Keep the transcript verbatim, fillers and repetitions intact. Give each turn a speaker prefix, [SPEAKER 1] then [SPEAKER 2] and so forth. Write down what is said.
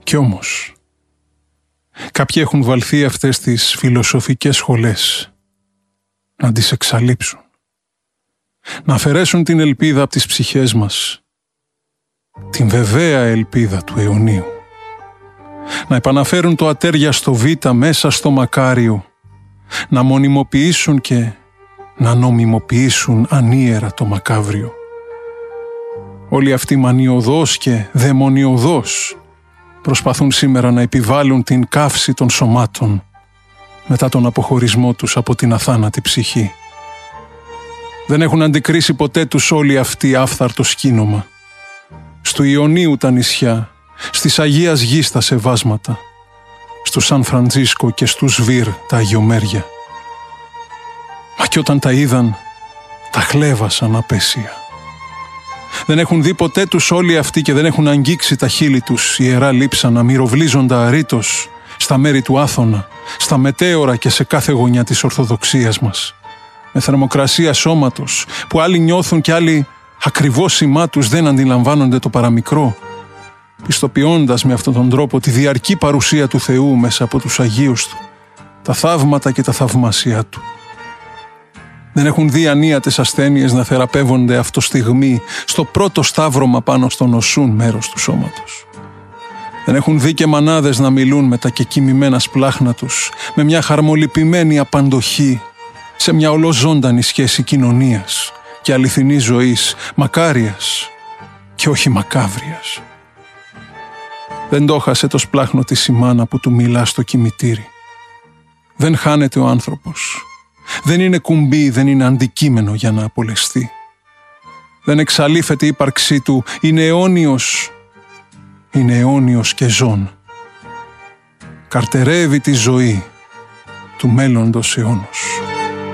[SPEAKER 1] Κι όμως, κάποιοι έχουν βαλθεί αυτές τις φιλοσοφικές σχολές να τις εξαλείψουν, να αφαιρέσουν την ελπίδα από τις ψυχές μας, την βεβαία ελπίδα του αιωνίου, να επαναφέρουν το ατέριαστο β' μέσα στο μακάριο, να μονιμοποιήσουν και να νομιμοποιήσουν ανίερα το μακάβριο. Όλοι αυτοί μανιωδώς και δαιμονιωδώς προσπαθούν σήμερα να επιβάλλουν την καύση των σωμάτων μετά τον αποχωρισμό τους από την αθάνατη ψυχή. Δεν έχουν αντικρίσει ποτέ τους όλοι αυτοί άφθαρτο σκήνομα. Στου Ιωνίου τα νησιά, στις Αγίας Γης τα σεβάσματα, στο Σαν Φραντζίσκο και στους Βίρ τα αγιομέρια. Μα κι όταν τα είδαν, τα χλέβασαν απέσια. Δεν έχουν δει ποτέ τους όλοι αυτοί και δεν έχουν αγγίξει τα χείλη τους ιερά λείψανα, μυροβλίζοντα αρήτως στα μέρη του Άθωνα, στα μετέωρα και σε κάθε γωνιά της Ορθοδοξίας μας. Με θερμοκρασία σώματος, που άλλοι νιώθουν και άλλοι ακριβώς σημά τους δεν αντιλαμβάνονται το παραμικρό, πιστοποιώντας με αυτόν τον τρόπο τη διαρκή παρουσία του Θεού μέσα από τους Αγίους Του, τα θαύματα και τα θαυμάσια Του. Δεν έχουν δει ανίατες ασθένειες να θεραπεύονται αυτό στιγμή στο πρώτο σταύρωμα πάνω στο νοσούν μέρος του σώματος. Δεν έχουν δει και μανάδες να μιλούν με τα κεκοιμημένα σπλάχνα τους, με μια χαρμολυπημένη απαντοχή, σε μια ολοζώντανη σχέση κοινωνίας και αληθινής ζωής, μακάριας και όχι μακάβριας. Δεν το χάσε το σπλάχνο της η μάνα που του μιλά στο κημητήρι. Δεν χάνεται ο άνθρωπος. Δεν είναι κουμπί, δεν είναι αντικείμενο για να απολεστεί. Δεν εξαλείφεται η ύπαρξή του, είναι αιώνιος, είναι αιώνιος και ζών. Καρτερεύει τη ζωή του μέλλοντος αιώνος.